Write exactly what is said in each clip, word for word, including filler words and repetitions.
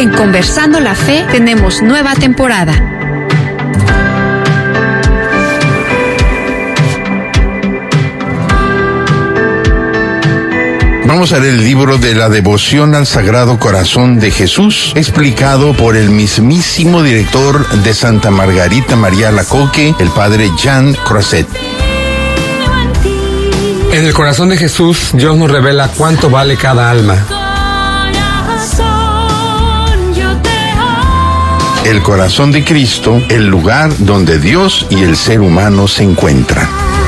En Conversando la Fe tenemos nueva temporada. Vamos a leer el libro de la devoción al Sagrado Corazón de Jesús, explicado por el mismísimo director de Santa Margarita María Alacoque, el padre Jean Croiset. En el corazón de Jesús, Dios nos revela cuánto vale cada alma. El corazón de Cristo, el lugar donde Dios y el ser humano se encuentran.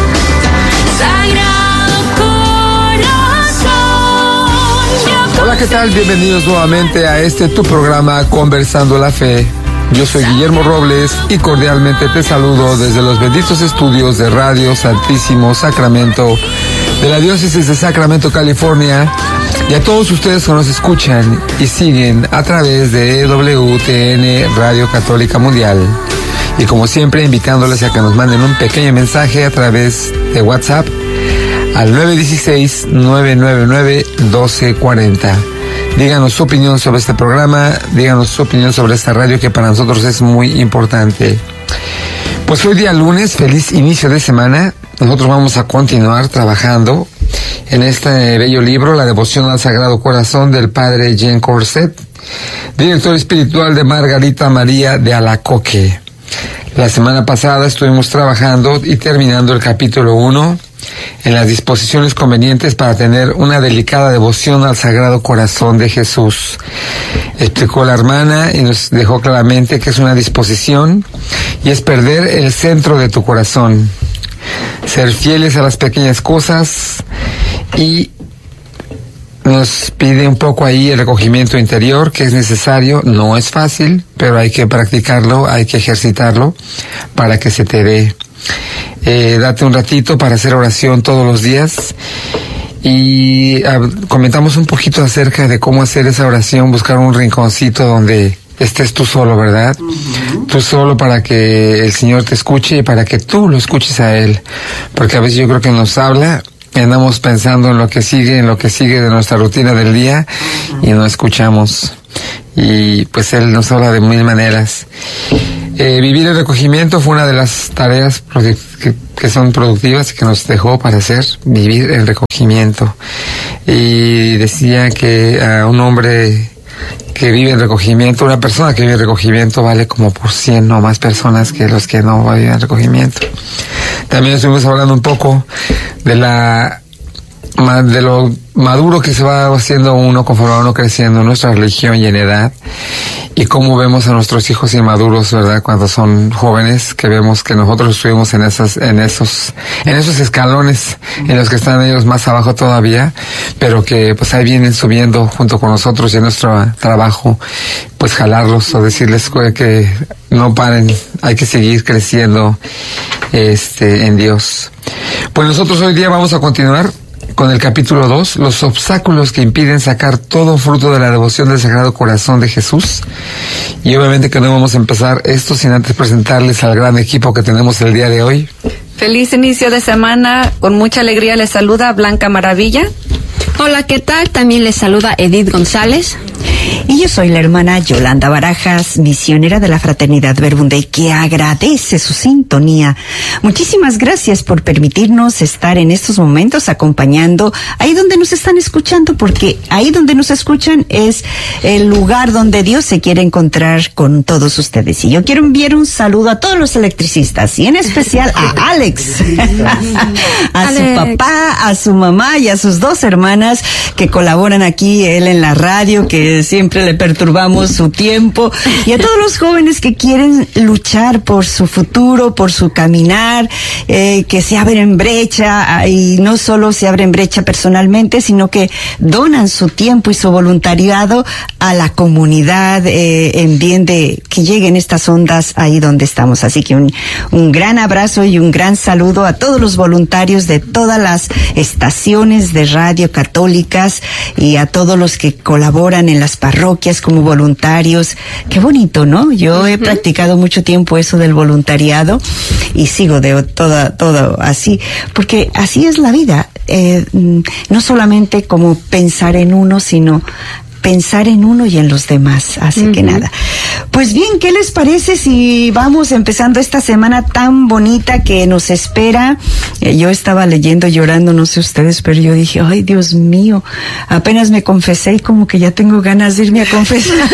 Hola, ¿qué tal? Bienvenidos nuevamente a este tu programa Conversando la Fe. Yo soy Guillermo Robles y cordialmente te saludo desde los benditos estudios de Radio Santísimo Sacramento de la Diócesis de Sacramento, California, y a todos ustedes que nos escuchan y siguen a través de E W T N Radio Católica Mundial. Y como siempre, invitándoles a que nos manden un pequeño mensaje a través de WhatsApp al nueve uno seis, nueve nueve nueve, uno dos cuatro cero. Díganos su opinión sobre este programa, díganos su opinión sobre esta radio que para nosotros es muy importante. Pues hoy día lunes, feliz inicio de semana. Nosotros vamos a continuar trabajando en este bello libro, La Devoción al Sagrado Corazón del padre Jean Croiset, director espiritual de Margarita María de Alacoque. La semana pasada estuvimos trabajando y terminando el capítulo uno, en las disposiciones convenientes para tener una delicada devoción al Sagrado Corazón de Jesús. Explicó la hermana y nos dejó claramente que es una disposición y es perder el centro de tu corazón, ser fieles a las pequeñas cosas, y nos pide un poco ahí el recogimiento interior, que es necesario. No es fácil, pero hay que practicarlo, hay que ejercitarlo para que se te dé. Eh, date un ratito para hacer oración todos los días y uh, comentamos un poquito acerca de cómo hacer esa oración, buscar un rinconcito donde estés tú solo, ¿verdad? Uh-huh. Tú solo, para que el Señor te escuche y para que tú lo escuches a Él, porque a veces yo creo que nos habla y andamos pensando en lo que sigue, en lo que sigue de nuestra rutina del día, uh-huh, y no escuchamos, y pues Él nos habla de mil maneras. Eh, vivir el recogimiento fue una de las tareas que, que son productivas que nos dejó para hacer, vivir el recogimiento. Y decía que a un hombre que vive en recogimiento, una persona que vive en recogimiento vale como por cien o más personas que los que no viven en recogimiento. También estuvimos hablando un poco de la de lo maduro que se va haciendo uno conforme va uno creciendo en nuestra religión y en edad, y cómo vemos a nuestros hijos inmaduros, ¿verdad? Cuando son jóvenes, que vemos que nosotros estuvimos en esas, en esos, en esos escalones en los que están ellos más abajo todavía, pero que pues ahí vienen subiendo junto con nosotros, y en nuestro trabajo pues jalarlos o decirles que no paren, hay que seguir creciendo este en Dios. Pues nosotros hoy día vamos a continuar con el capítulo dos, los obstáculos que impiden sacar todo fruto de la devoción del Sagrado Corazón de Jesús. Y obviamente que no vamos a empezar esto sin antes presentarles al gran equipo que tenemos el día de hoy. Feliz inicio de semana, con mucha alegría les saluda Blanca Maravilla. Hola, ¿qué tal? También les saluda Edith González. Y yo soy la hermana Yolanda Barajas, misionera de la Fraternidad Verbunday, que agradece su sintonía. Muchísimas gracias por permitirnos estar en estos momentos acompañando ahí donde nos están escuchando, porque ahí donde nos escuchan es el lugar donde Dios se quiere encontrar con todos ustedes. Y yo quiero enviar un saludo a todos los electricistas, y en especial a Alex, a Alex, su papá, a su mamá y a sus dos hermanas que colaboran aquí, él en la radio, que siempre le perturbamos su tiempo, y a todos los jóvenes que quieren luchar por su futuro, por su caminar, eh, que se abren brecha, y no solo se abren brecha personalmente, sino que donan su tiempo y su voluntariado a la comunidad, eh, en bien de que lleguen estas ondas ahí donde estamos. Así que un, un gran abrazo y un gran saludo a todos los voluntarios de todas las estaciones de radio católicas y a todos los que colaboran en las parroquias como voluntarios. Qué bonito, ¿no? Yo uh-huh. he practicado mucho tiempo eso del voluntariado y sigo de toda, todo así, porque así es la vida. Eh, no solamente como pensar en uno, sino pensar en uno y en los demás. Así uh-huh. que nada. Pues bien, ¿qué les parece si vamos empezando esta semana tan bonita que nos espera? Eh, yo estaba leyendo, llorando, no sé ustedes, pero yo dije, ay, Dios mío, apenas me confesé y como que ya tengo ganas de irme a confesar.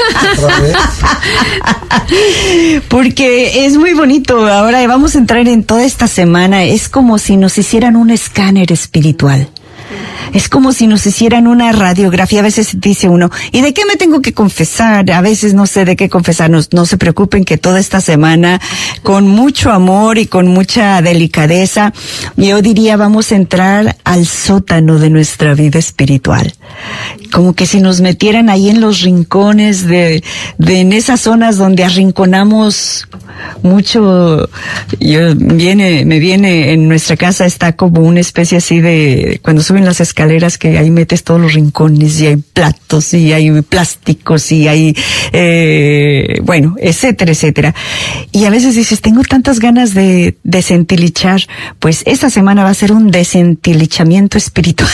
Porque es muy bonito. Ahora vamos a entrar en toda esta semana. Es como si nos hicieran un escáner espiritual. Es como si nos hicieran una radiografía. A veces dice uno, ¿y de qué me tengo que confesar? A veces no sé de qué confesarnos. No se preocupen que toda esta semana, con mucho amor y con mucha delicadeza, yo diría, vamos a entrar al sótano de nuestra vida espiritual. Como que si nos metieran ahí en los rincones de, de en esas zonas donde arrinconamos mucho. Yo viene, me viene en nuestra casa está como una especie así de, cuando suben las escaleras, que ahí metes todos los rincones y hay platos y hay plásticos y hay, eh, bueno, etcétera, etcétera. Y a veces dices, tengo tantas ganas de desentilichar. Pues esta semana va a ser un desentilichamiento espiritual.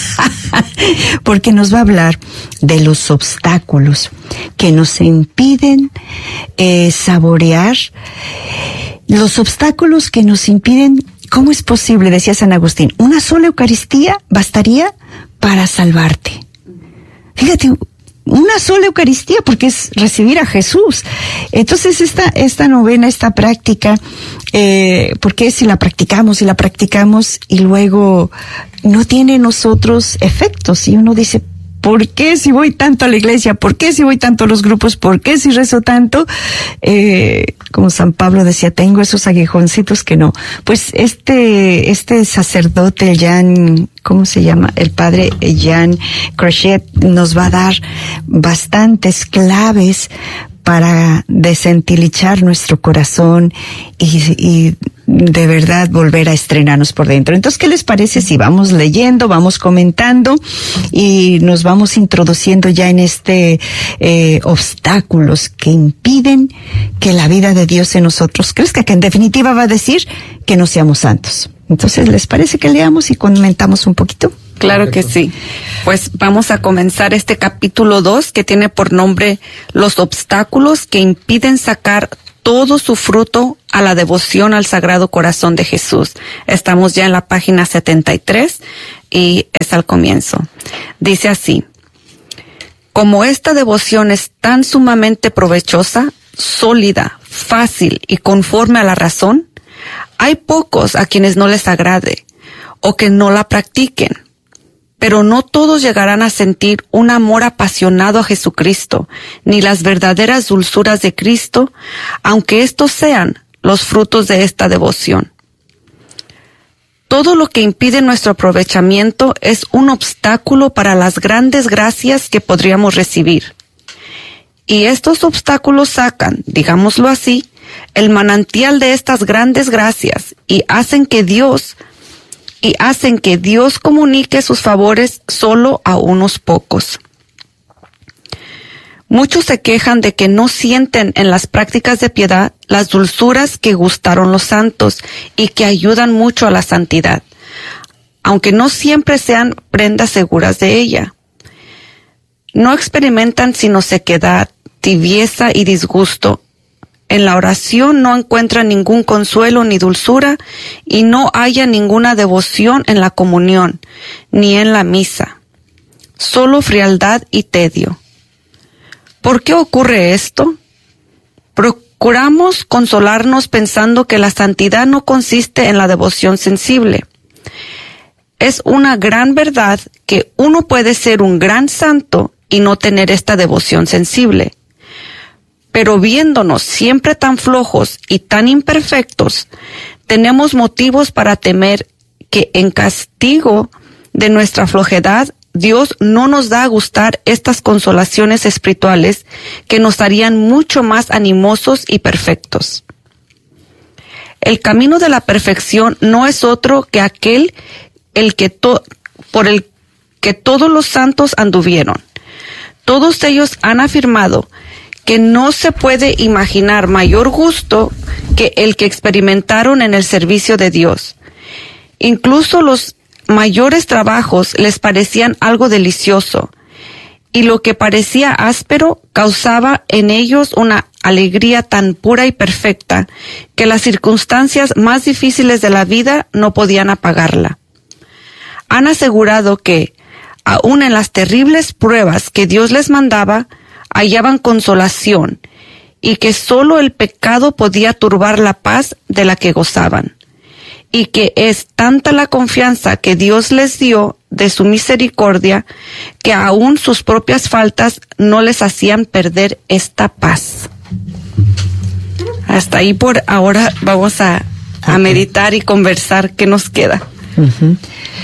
Porque nos va a hablar de los obstáculos que nos impiden eh, saborear, los obstáculos que nos impiden. ¿Cómo es posible? Decía San Agustín, una sola Eucaristía bastaría para salvarte. Fíjate, una sola Eucaristía, porque es recibir a Jesús. Entonces esta esta novena, esta práctica, eh, porque si la practicamos y la practicamos y luego no tiene en nosotros efectos, y uno dice, ¿por qué si voy tanto a la iglesia? ¿Por qué si voy tanto a los grupos? ¿Por qué si rezo tanto? Eh, como San Pablo decía, tengo esos aguijoncitos que no. Pues este, este sacerdote, Jean, ¿cómo se llama? El padre Jean Crochet nos va a dar bastantes claves para desentilichar nuestro corazón y, y de verdad volver a estrenarnos por dentro. Entonces, ¿qué les parece si vamos leyendo, vamos comentando y nos vamos introduciendo ya en este eh, obstáculos que impiden que la vida de Dios en nosotros crezca, que en definitiva va a decir que no seamos santos? Entonces, ¿les parece que leamos y comentamos un poquito? Claro que sí. Pues vamos a comenzar este capítulo dos, que tiene por nombre Los obstáculos que impiden sacar todo su fruto a la devoción al Sagrado Corazón de Jesús. Estamos ya en la página setenta y tres y es al comienzo. Dice así: como esta devoción es tan sumamente provechosa, sólida, fácil y conforme a la razón, hay pocos a quienes no les agrade o que no la practiquen. Pero no todos llegarán a sentir un amor apasionado a Jesucristo, ni las verdaderas dulzuras de Cristo, aunque estos sean los frutos de esta devoción. Todo lo que impide nuestro aprovechamiento es un obstáculo para las grandes gracias que podríamos recibir. Y estos obstáculos sacan, digámoslo así, el manantial de estas grandes gracias y hacen que Dios y hacen que Dios comunique sus favores solo a unos pocos. Muchos se quejan de que no sienten en las prácticas de piedad las dulzuras que gustaron los santos y que ayudan mucho a la santidad, aunque no siempre sean prendas seguras de ella. No experimentan sino sequedad, tibieza y disgusto. En la oración no encuentran ningún consuelo ni dulzura y no haya ninguna devoción en la comunión, ni en la misa. Solo frialdad y tedio. ¿Por qué ocurre esto? Procuramos consolarnos pensando que la santidad no consiste en la devoción sensible. Es una gran verdad que uno puede ser un gran santo y no tener esta devoción sensible. Pero viéndonos siempre tan flojos y tan imperfectos, tenemos motivos para temer que en castigo de nuestra flojedad, Dios no nos da a gustar estas consolaciones espirituales que nos harían mucho más animosos y perfectos. El camino de la perfección no es otro que aquel el que to- por el que todos los santos anduvieron. Todos ellos han afirmado que no se puede imaginar mayor gusto que el que experimentaron en el servicio de Dios. Incluso los mayores trabajos les parecían algo delicioso, y lo que parecía áspero causaba en ellos una alegría tan pura y perfecta que las circunstancias más difíciles de la vida no podían apagarla. Han asegurado que, aun en las terribles pruebas que Dios les mandaba, hallaban consolación y que solo el pecado podía turbar la paz de la que gozaban, y que es tanta la confianza que Dios les dio de su misericordia que aún sus propias faltas no les hacían perder esta paz. Hasta ahí por ahora vamos a, a meditar y conversar qué nos queda. Uh-huh.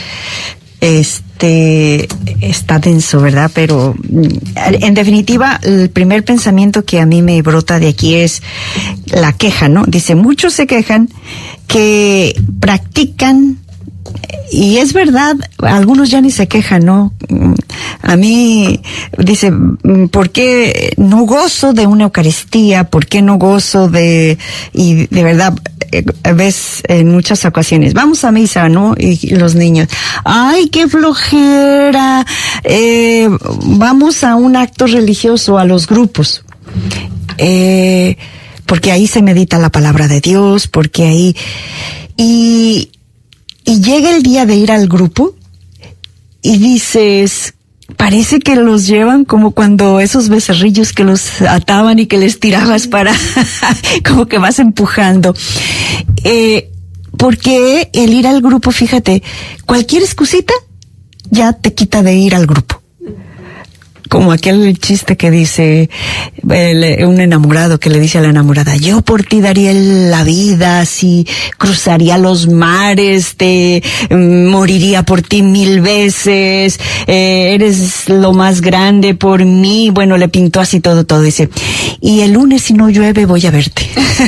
Este está denso, ¿verdad? Pero en definitiva, el primer pensamiento que a mí me brota de aquí es la queja, ¿no? Dice, muchos se quejan que practican, y es verdad, algunos ya ni se quejan, ¿no? A mí, dice, ¿por qué no gozo de una Eucaristía? ¿Por qué no gozo de, y de verdad, ves en muchas ocasiones, vamos a misa, ¿no? Y los niños, ¡ay, qué flojera! Eh, vamos a un acto religioso, a los grupos. Eh, porque ahí se medita la palabra de Dios, porque ahí, y, y llega el día de ir al grupo, y dices, parece que los llevan como cuando esos becerrillos que los ataban y que les tirabas para, como que vas empujando. Eh, porque el ir al grupo, fíjate, cualquier excusita ya te quita de ir al grupo. Como aquel chiste que dice el, un enamorado que le dice a la enamorada, yo por ti daría la vida, si cruzaría los mares, te mm, moriría por ti mil veces, eh, eres lo más grande por mí. Bueno, le pintó así todo, todo, dice, y el lunes si no llueve voy a verte.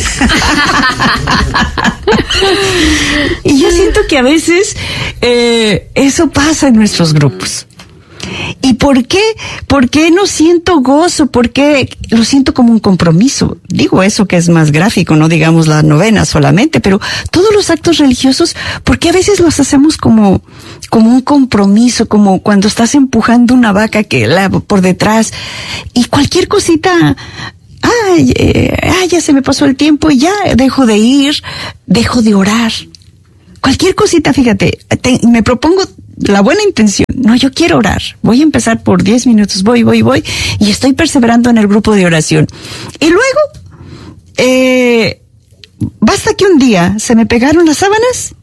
Y yo siento que a veces eh, eso pasa en nuestros grupos. ¿Y por qué? ¿Por qué no siento gozo? ¿Por qué lo siento como un compromiso? Digo eso que es más gráfico, no digamos la novena solamente, pero todos los actos religiosos, ¿por qué a veces los hacemos como, como un compromiso, como cuando estás empujando una vaca que la por detrás y cualquier cosita, ay, eh, ay, ya se me pasó el tiempo y ya dejo de ir, dejo de orar. Cualquier cosita, fíjate, te, me propongo la buena intención. No, yo quiero orar. Voy a empezar por diez minutos. Voy, voy, voy. Y estoy perseverando en el grupo de oración. Y luego, eh, basta que un día se me pegaron las sábanas.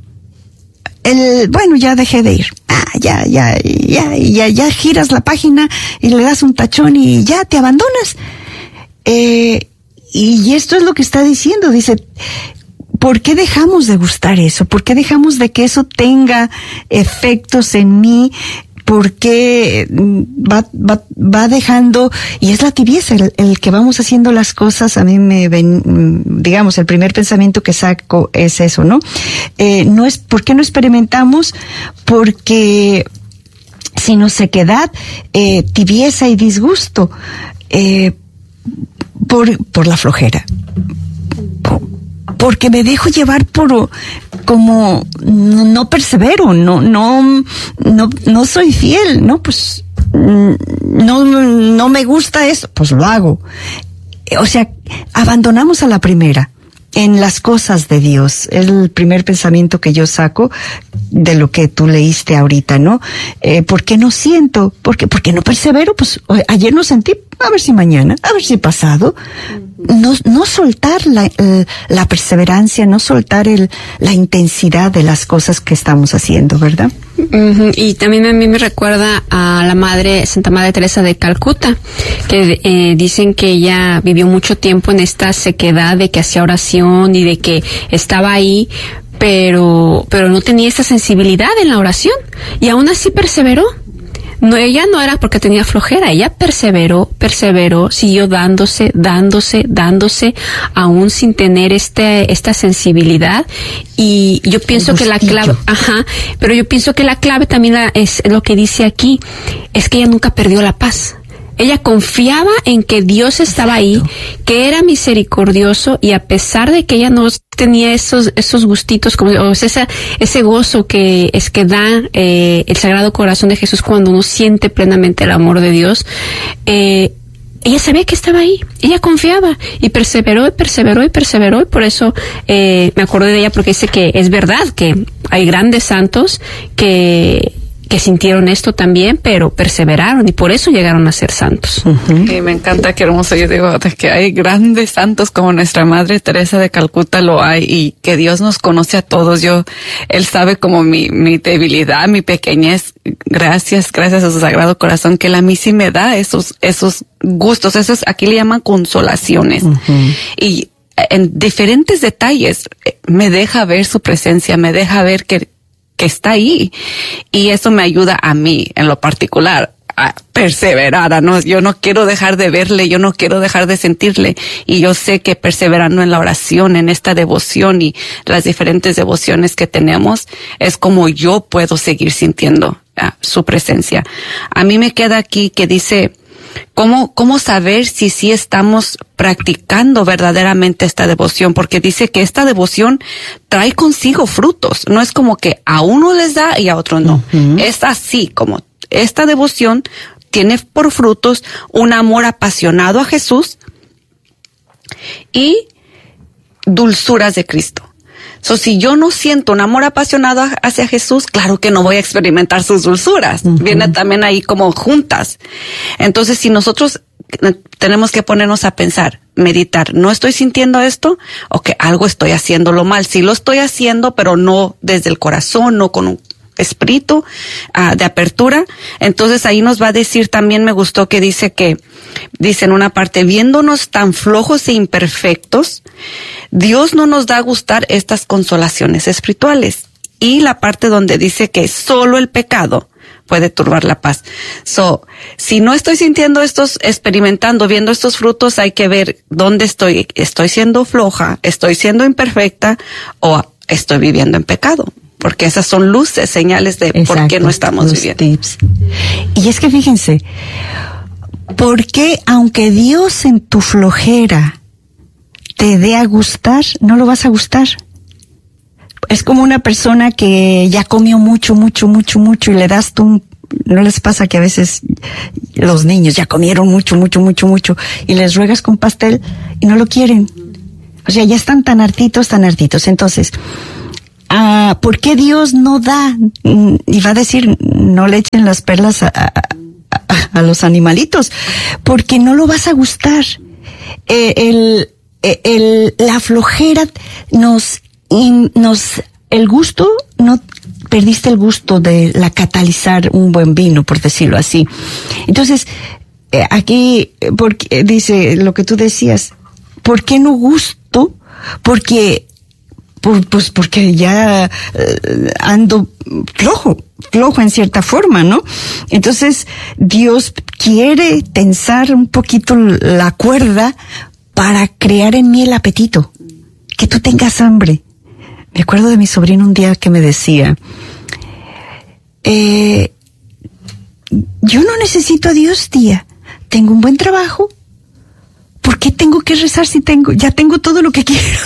El, bueno, ya dejé de ir. Ah, ya, ya, ya, ya, ya giras la página y le das un tachón y ya te abandonas. Eh, y esto es lo que está diciendo. Dice, ¿por qué dejamos de gustar eso? ¿Por qué dejamos de que eso tenga efectos en mí? ¿Por qué va, va, va dejando? Y es la tibieza, el, el que vamos haciendo las cosas. A mí me ven, digamos, el primer pensamiento que saco es eso, ¿no? Eh, no es, ¿por qué no experimentamos? Porque sino sequedad, eh, tibieza y disgusto, eh, por, por la flojera. Por, porque me dejo llevar por como no, no persevero, no no no no soy fiel, no pues no no me gusta eso, pues lo hago. O sea, abandonamos a la primera en las cosas de Dios. Es el primer pensamiento que yo saco de lo que tú leíste ahorita, ¿no? Eh, ¿por qué no siento? ¿Por qué, por qué no persevero? Pues ayer no sentí, a ver si mañana, a ver si pasado. No, no soltar la, la perseverancia, no soltar el, la intensidad de las cosas que estamos haciendo, ¿verdad? Uh-huh. Y también a mí me recuerda a la madre, Santa Madre Teresa de Calcuta, que eh, dicen que ella vivió mucho tiempo en esta sequedad de que hacía oración y de que estaba ahí, pero, pero no tenía esa sensibilidad en la oración y aún así perseveró. No, ella no era porque tenía flojera, ella perseveró, perseveró, siguió dándose, dándose, dándose, aún sin tener este, esta sensibilidad. Y yo pienso que la clave, ajá, pero yo pienso que la clave también la, es lo que dice aquí, es que ella nunca perdió la paz. Ella confiaba en que Dios estaba ahí, que era misericordioso, y a pesar de que ella no tenía esos esos gustitos, como o ese ese gozo que es que da eh, el Sagrado Corazón de Jesús cuando uno siente plenamente el amor de Dios, eh, ella sabía que estaba ahí, ella confiaba y perseveró y perseveró y perseveró, y por eso eh, me acordé de ella, porque dice que es verdad que hay grandes santos que que sintieron esto también, pero perseveraron y por eso llegaron a ser santos. Uh-huh. Y me encanta, qué hermoso. Yo digo que hay grandes santos como nuestra Madre Teresa de Calcuta lo hay, y que Dios nos conoce a todos. Yo, Él sabe como mi, mi debilidad, mi pequeñez. Gracias, gracias a su Sagrado Corazón, que Él a mí sí me da esos, esos gustos, esos, aquí le llaman consolaciones. Uh-huh. Y en diferentes detalles me deja ver su presencia, me deja ver que que está ahí, y eso me ayuda a mí en lo particular a perseverar, a no, yo no quiero dejar de verle, yo no quiero dejar de sentirle, y yo sé que perseverando en la oración, en esta devoción y las diferentes devociones que tenemos, es como yo puedo seguir sintiendo uh, su presencia. A mí me queda aquí que dice, ¿Cómo, cómo saber si sí estamos practicando verdaderamente esta devoción? Porque dice que esta devoción trae consigo frutos. No es como que a uno les da y a otro no. Uh-huh. Es así como esta devoción tiene por frutos un amor apasionado a Jesús y dulzuras de Cristo. So, si yo no siento un amor apasionado hacia Jesús, claro que no voy a experimentar sus dulzuras. Uh-huh. Viene también ahí como juntas. Entonces, si nosotros tenemos que ponernos a pensar, meditar, ¿no estoy sintiendo esto? O que algo estoy haciéndolo mal. Sí lo estoy haciendo, pero no desde el corazón, no con un espíritu uh, de apertura. Entonces ahí nos va a decir, también me gustó que dice que, dice en una parte, viéndonos tan flojos e imperfectos, Dios no nos da a gustar estas consolaciones espirituales. Y la parte donde dice que solo el pecado puede turbar la paz. So, si no estoy sintiendo estos, experimentando, viendo estos frutos, hay que ver dónde estoy. ¿Estoy siendo floja? ¿Estoy siendo imperfecta? ¿O estoy viviendo en pecado? Porque esas son luces, señales de Exacto, por qué no estamos viviendo. Tips. Y es que fíjense, porque aunque Dios en tu flojera te dé a gustar, no lo vas a gustar. Es como una persona que ya comió mucho, mucho, mucho, mucho y le das tú un... ¿No les pasa que a veces los niños ya comieron mucho, mucho, mucho, mucho y les ruegas con pastel y no lo quieren? O sea, ya están tan hartitos, tan hartitos. Entonces, ah, ¿por qué Dios no da? Y va a decir, no le echen las perlas a, a, a, a los animalitos, porque no lo vas a gustar. Eh, el, el, la flojera nos, in, nos, el gusto, no, perdiste el gusto de la catalizar un buen vino, por decirlo así. Entonces, eh, aquí, porque, dice lo que tú decías, ¿por qué no gusto? Porque, por, pues porque ya eh, ando flojo, flojo en cierta forma, ¿no? Entonces, Dios quiere tensar un poquito la cuerda para crear en mí el apetito, que tú tengas hambre. Me acuerdo de mi sobrino un día que me decía, eh, yo no necesito a Dios, tía, tengo un buen trabajo, ¿por qué tengo que rezar si tengo, ya tengo todo lo que quiero?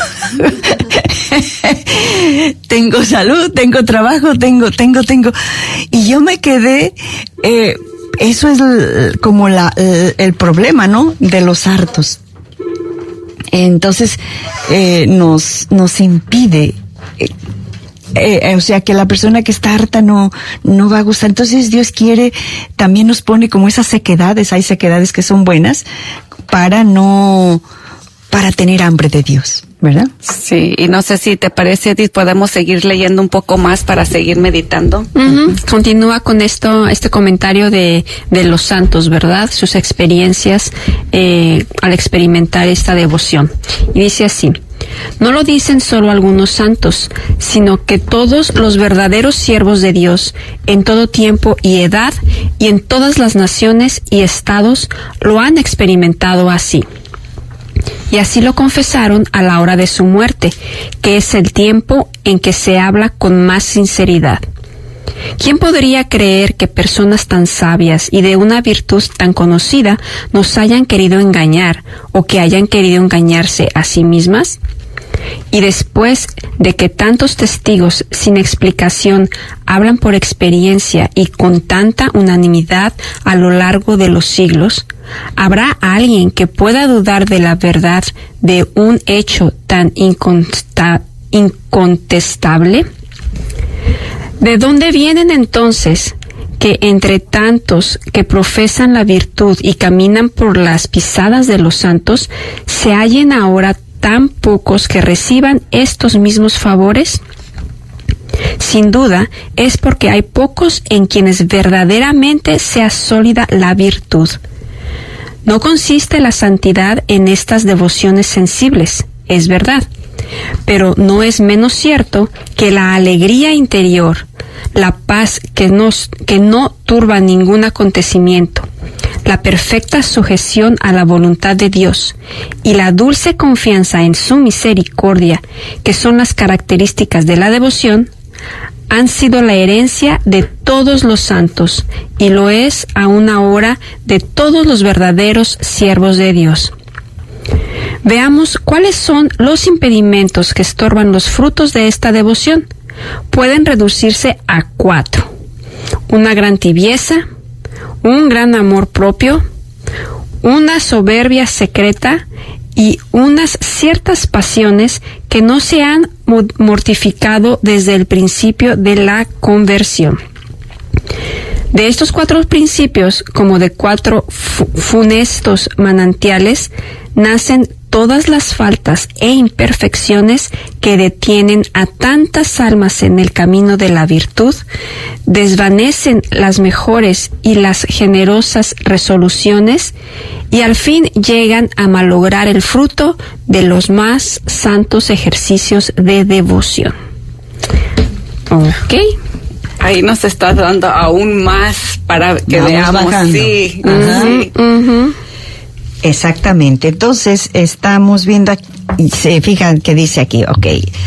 Tengo salud, tengo trabajo, tengo, tengo, tengo. Y yo me quedé, eh, eso es el, como la, el, el problema, ¿no? De los hartos. Entonces, eh, nos, nos impide, eh, eh, o sea, que la persona que está harta no, no va a gustar. Entonces, Dios quiere, también nos pone como esas sequedades, hay sequedades que son buenas, para no, para tener hambre de Dios, ¿verdad? Sí, y no sé si te parece, Edith, podemos seguir leyendo un poco más para seguir meditando. Uh-huh. Continúa con esto, este comentario de, de los santos, ¿verdad? Sus experiencias eh, al experimentar esta devoción. Y dice así: no lo dicen solo algunos santos, sino que todos los verdaderos siervos de Dios, en todo tiempo y edad, y en todas las naciones y estados, lo han experimentado así. Y así lo confesaron a la hora de su muerte, que es el tiempo en que se habla con más sinceridad. ¿Quién podría creer que personas tan sabias y de una virtud tan conocida nos hayan querido engañar o que hayan querido engañarse a sí mismas? Y después de que tantos testigos sin explicación hablan por experiencia y con tanta unanimidad a lo largo de los siglos, ¿habrá alguien que pueda dudar de la verdad de un hecho tan inconsta- incontestable? ¿De dónde vienen entonces que entre tantos que profesan la virtud y caminan por las pisadas de los santos, se hallen ahora tan pocos que reciban estos mismos favores? Sin duda, es porque hay pocos en quienes verdaderamente sea sólida la virtud. No consiste la santidad en estas devociones sensibles, es verdad, pero no es menos cierto que la alegría interior, la paz que, nos, que no turba ningún acontecimiento, la perfecta sujeción a la voluntad de Dios y la dulce confianza en su misericordia, que son las características de la devoción, han sido la herencia de todos los santos y lo es aún ahora de todos los verdaderos siervos de Dios. Veamos cuáles son los impedimentos que estorban los frutos de esta devoción. Pueden reducirse a cuatro: una gran tibieza, un gran amor propio, una soberbia secreta y unas ciertas pasiones que no se han mortificado desde el principio de la conversión. De estos cuatro principios, como de cuatro funestos manantiales, nacen todas las faltas e imperfecciones que detienen a tantas almas en el camino de la virtud, desvanecen las mejores y las generosas resoluciones y al fin llegan a malograr el fruto de los más santos ejercicios de devoción. Ok. Ahí nos está dando aún más para que Vamos veamos. bajando. Sí, Ajá. sí. Uh-huh. Exactamente. Entonces, estamos viendo aquí, se fijan que dice aquí, ok,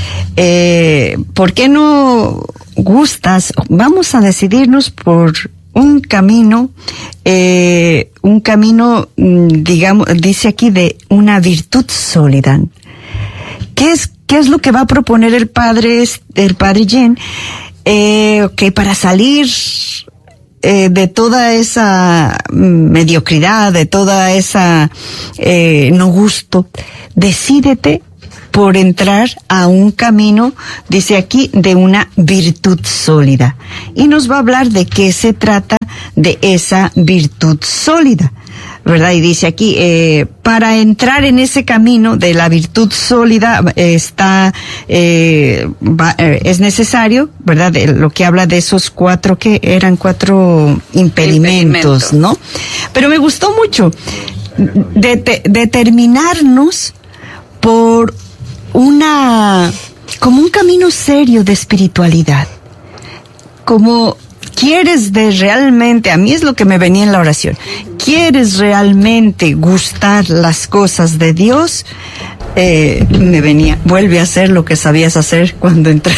eh, ¿por qué no gustas? Vamos a decidirnos por un camino, eh, un camino, digamos, dice aquí de una virtud sólida. ¿Qué es, qué es lo que va a proponer el padre, el padre Jen? Eh, ok, para salir Eh, de toda esa mediocridad, de toda esa eh, no gusto, decídete por entrar a un camino, dice aquí, de una virtud sólida. Y nos va a hablar de qué se trata de esa virtud sólida, ¿verdad? Y dice aquí, eh, para entrar en ese camino de la virtud sólida, eh, está, eh, va, eh, es necesario, ¿verdad? De lo que habla de esos cuatro, que eran cuatro impedimentos, Impedimentos. ¿no? Pero me gustó mucho de, de, determinarnos por una, como un camino serio de espiritualidad, como quieres de realmente, a mí es lo que me venía en la oración, quieres realmente gustar las cosas de Dios, eh, me venía, vuelve a hacer lo que sabías hacer cuando entré.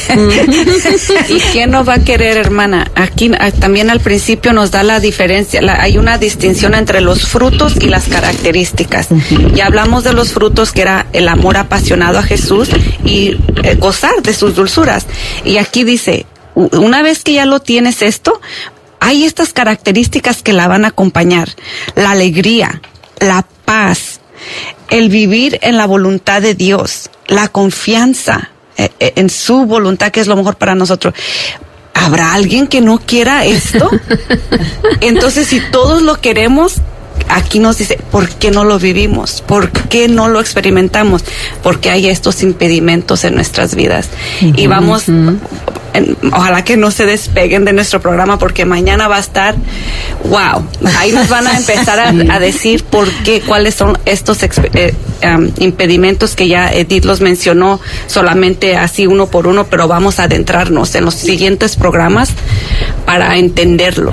¿Y quién no va a querer, hermana? Aquí ah, también al principio nos da la diferencia, la, hay una distinción entre los frutos y las características. Uh-huh. Ya hablamos de los frutos, que era el amor apasionado a Jesús y eh, gozar de sus dulzuras. Y aquí dice, una vez que ya lo tienes esto, hay estas características que la van a acompañar: la alegría, la paz, el vivir en la voluntad de Dios, la confianza eh, eh, en su voluntad, que es lo mejor para nosotros. ¿Habrá alguien que no quiera esto? Entonces, si todos lo queremos, aquí nos dice, ¿por qué no lo vivimos? ¿Por qué no lo experimentamos? Porque hay estos impedimentos en nuestras vidas. Uh-huh, y vamos, uh-huh. en, ojalá que no se despeguen de nuestro programa, porque mañana va a estar, wow, ahí nos van a empezar a, a decir por qué, cuáles son estos eh, um, impedimentos que ya Edith los mencionó solamente así uno por uno, pero vamos a adentrarnos en los siguientes programas para entenderlos.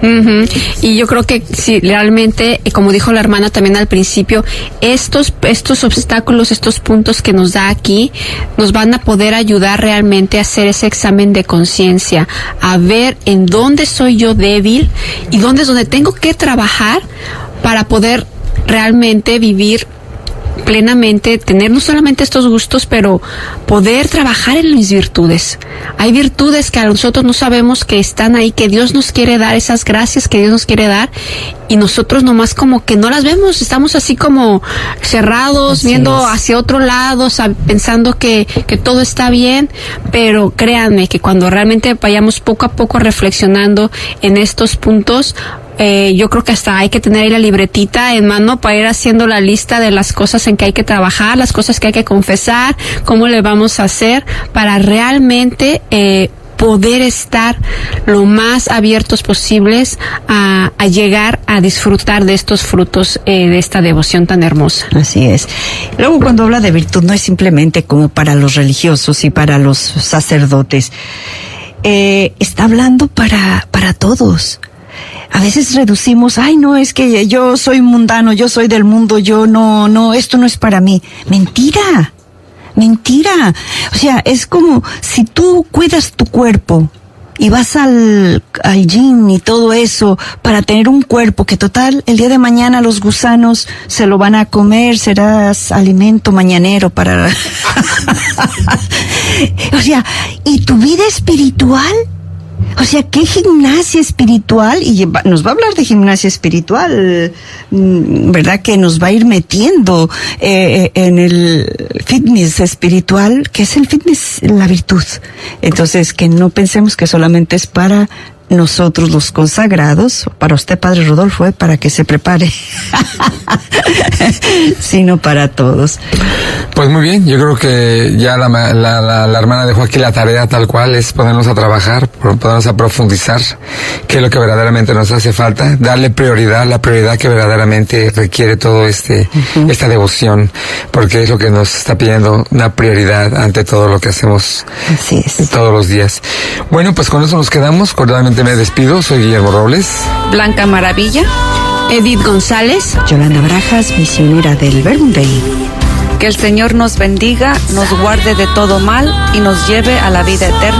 Uh-huh. Y yo creo que si realmente, como dijo la hermana también al principio, estos, estos obstáculos, estos puntos que nos da aquí, nos van a poder ayudar realmente a hacer ese examen de conciencia, a ver en dónde soy yo débil y dónde es donde tengo que trabajar para poder realmente vivir plenamente, tener no solamente estos gustos, pero poder trabajar en mis virtudes. Hay virtudes que a nosotros no sabemos que están ahí, que Dios nos quiere dar, esas gracias que Dios nos quiere dar, y nosotros nomás como que no las vemos, estamos así como cerrados, así viendo es. Hacia otro lado, sab- pensando que, que todo está bien, pero créanme que cuando realmente vayamos poco a poco reflexionando en estos puntos, Eh, yo creo que hasta hay que tener ahí la libretita en mano para ir haciendo la lista de las cosas en que hay que trabajar, las cosas que hay que confesar, cómo le vamos a hacer para realmente eh, poder estar lo más abiertos posibles a, a llegar a disfrutar de estos frutos eh, de esta devoción tan hermosa. Así es. Luego, cuando habla de virtud, no es simplemente como para los religiosos y para los sacerdotes. Eh, está hablando para, para todos. A veces reducimos, ay, no, es que yo soy mundano, yo soy del mundo, yo no, no, esto no es para mí. Mentira, mentira. O sea, es como si tú cuidas tu cuerpo y vas al, al gym y todo eso para tener un cuerpo que total, el día de mañana los gusanos se lo van a comer, serás alimento mañanero para... O sea, ¿y tu vida espiritual? O sea, ¿qué gimnasia espiritual? Y nos va a hablar de gimnasia espiritual, ¿verdad? Que nos va a ir metiendo eh, en el fitness espiritual, que es el fitness, la virtud. Entonces, que no pensemos que solamente es para nosotros los consagrados, para usted, Padre Rodolfo, eh, para que se prepare, sino para todos. Pues muy bien, yo creo que ya la, la, la, la hermana dejó aquí la tarea tal cual, es ponernos a trabajar, ponernos a profundizar qué es lo que verdaderamente nos hace falta, darle prioridad, la prioridad que verdaderamente requiere todo este, uh-huh. esta devoción, porque es lo que nos está pidiendo una prioridad ante todo lo que hacemos. Así es. Todos los días. Bueno, pues con eso nos quedamos, cordialmente me despido, soy Guillermo Robles. Blanca Maravilla. Edith González. Yolanda Barajas, misionera del Verbum Dei. Que el Señor nos bendiga, nos guarde de todo mal y nos lleve a la vida eterna.